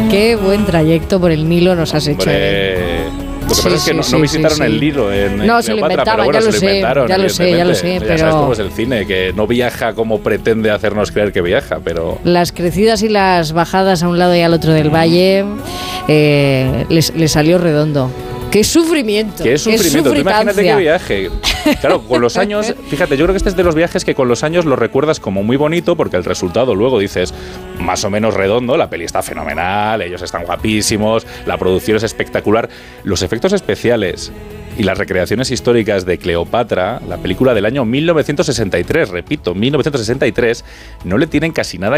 Qué buen trayecto por el Nilo nos has hecho. Lo que pasa es que no visitaron el Nilo en no, se lo inventaban, pero bueno, ya lo sé. Ya sabes cómo es el cine, que no viaja como pretende hacernos creer que viaja, pero... Las crecidas y las bajadas a un lado y al otro del valle le salió redondo. ¡Qué sufrimiento! ¡Qué sufrimiento! Tú imagínate qué viaje. Claro, con los años... Fíjate, yo creo que este es de los viajes que con los años lo recuerdas como muy bonito, porque el resultado luego dices más o menos redondo, la peli está fenomenal, ellos están guapísimos, la producción es espectacular. Los efectos especiales y las recreaciones históricas de Cleopatra, la película del año 1963, repito, 1963, no le tienen casi nada